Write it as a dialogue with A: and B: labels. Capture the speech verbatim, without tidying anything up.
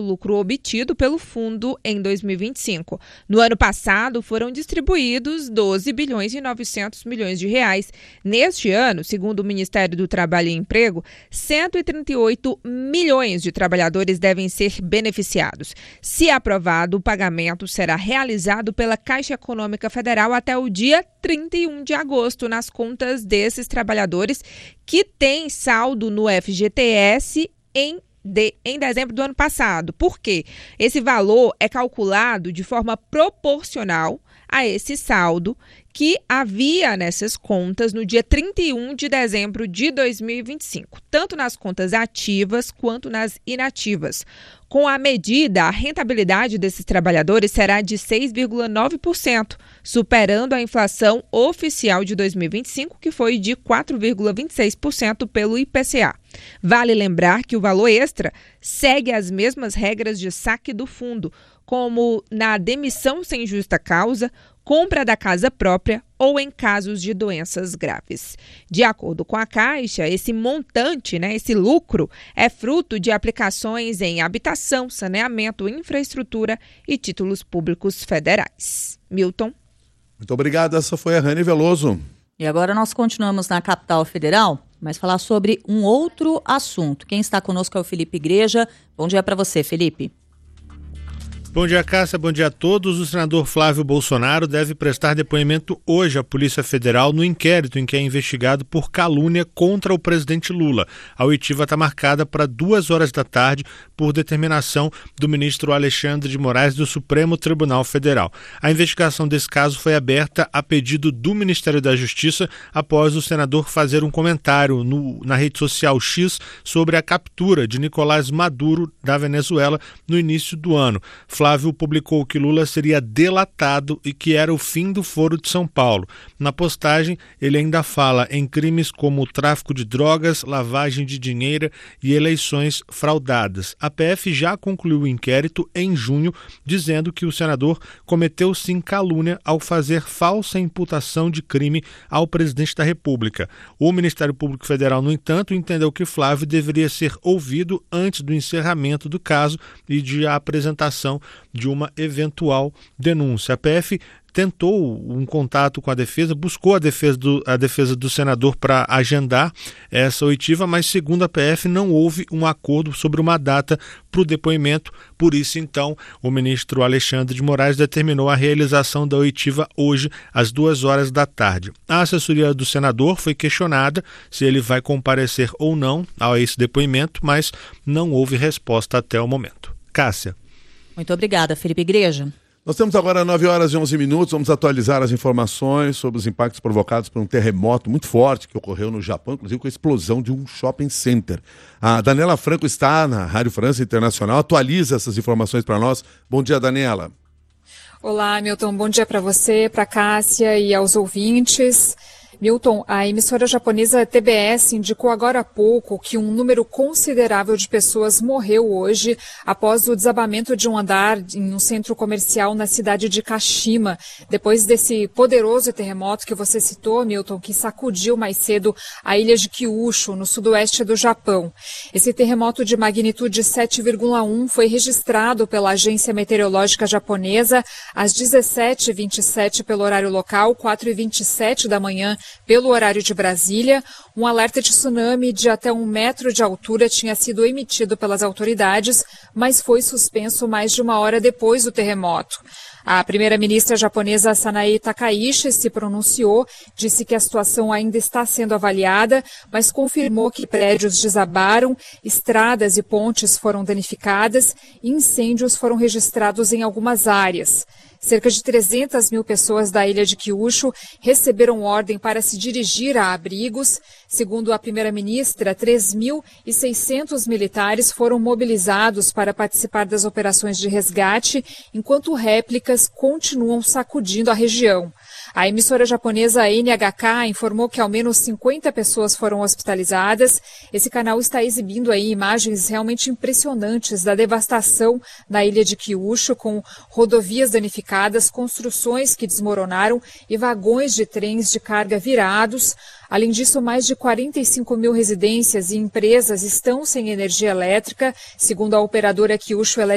A: lucro obtido pelo fundo em dois mil e vinte e cinco. No ano passado, foram distribuídos doze bilhões e novecentos milhões de reais. Neste ano, segundo o Ministério do Trabalho e Emprego, cento e trinta e oito milhões de trabalhadores devem ser beneficiados. Se aprovado, o pagamento será realizado pela Caixa Econômica Federal até o dia trinta e um de agosto nas contas desses trabalhadores que têm saldo no F G T S em, de, em dezembro do ano passado. Por quê? Esse valor é calculado de forma proporcional a esse saldo que havia nessas contas no dia trinta e um de dezembro de dois mil e vinte e cinco, tanto nas contas ativas quanto nas inativas. Com a medida, a rentabilidade desses trabalhadores será de seis vírgula nove por cento, superando a inflação oficial de dois mil e vinte e cinco, que foi de quatro vírgula vinte e seis por cento pelo I P C A. Vale lembrar que o valor extra segue as mesmas regras de saque do fundo, como na demissão sem justa causa, compra da casa própria ou em casos de doenças graves. De acordo com a Caixa, esse montante, né, esse lucro, é fruto de aplicações em habitação, saneamento, infraestrutura e títulos públicos federais. Milton.
B: Muito obrigado, essa foi a Rani Veloso.
C: E agora nós continuamos na capital federal, mas falar sobre um outro assunto. Quem está conosco é o Felipe Igreja. Bom dia para você, Felipe.
D: Bom dia, Cássia. Bom dia a todos. O senador Flávio Bolsonaro deve prestar depoimento hoje à Polícia Federal no inquérito em que é investigado por calúnia contra o presidente Lula. A oitiva está marcada para duas horas da tarde por determinação do ministro Alexandre de Moraes do Supremo Tribunal Federal. A investigação desse caso foi aberta a pedido do Ministério da Justiça após o senador fazer um comentário no, na rede social X sobre a captura de Nicolás Maduro da Venezuela no início do ano. Flávio publicou que Lula seria delatado e que era o fim do Foro de São Paulo. Na postagem, ele ainda fala em crimes como tráfico de drogas, lavagem de dinheiro e eleições fraudadas. A P F já concluiu o inquérito em junho, dizendo que o senador cometeu sim calúnia ao fazer falsa imputação de crime ao presidente da República. O Ministério Público Federal, no entanto, entendeu que Flávio deveria ser ouvido antes do encerramento do caso e de apresentação de uma eventual denúncia. A P F tentou um contato com a defesa, buscou a defesa do, a defesa do senador para agendar essa oitiva, mas segundo a P F não houve um acordo sobre uma data para o depoimento. Por isso, então, o ministro Alexandre de Moraes determinou a realização da oitiva hoje às duas horas da tarde. A assessoria do senador foi questionada se ele vai comparecer ou não a esse depoimento, mas não houve resposta até o momento. Cássia.
C: Muito obrigada, Felipe Igreja.
B: Nós temos agora nove horas e onze minutos, vamos atualizar as informações sobre os impactos provocados por um terremoto muito forte que ocorreu no Japão, inclusive com a explosão de um shopping center. A Daniela Franco está na Rádio França Internacional, atualiza essas informações para nós. Bom dia, Daniela.
E: Olá, Milton, bom dia para você, para a Cássia e aos ouvintes. Milton, a emissora japonesa T B S indicou agora há pouco que um número considerável de pessoas morreu hoje após o desabamento de um andar em um centro comercial na cidade de Kashima, depois desse poderoso terremoto que você citou, Milton, que sacudiu mais cedo a ilha de Kyushu, no sudoeste do Japão. Esse terremoto de magnitude sete vírgula um foi registrado pela agência meteorológica japonesa às dezessete e vinte e sete pelo horário local, quatro e vinte e sete da manhã pelo horário de Brasília. Um alerta de tsunami de até um metro de altura tinha sido emitido pelas autoridades, mas foi suspenso mais de uma hora depois do terremoto. A primeira-ministra japonesa Sanae Takaichi se pronunciou, disse que a situação ainda está sendo avaliada, mas confirmou que prédios desabaram, estradas e pontes foram danificadas e incêndios foram registrados em algumas áreas. Cerca de trezentas mil pessoas da ilha de Kyushu receberam ordem para se dirigir a abrigos. Segundo a primeira-ministra, três mil e seiscentos militares foram mobilizados para participar das operações de resgate, enquanto réplicas continuam sacudindo a região. A emissora japonesa N H K informou que ao menos cinquenta pessoas foram hospitalizadas. Esse canal está exibindo aí imagens realmente impressionantes da devastação na ilha de Kyushu, com rodovias danificadas, construções que desmoronaram e vagões de trens de carga virados. Além disso, mais de quarenta e cinco mil residências e empresas estão sem energia elétrica, segundo a operadora Kyushu Electric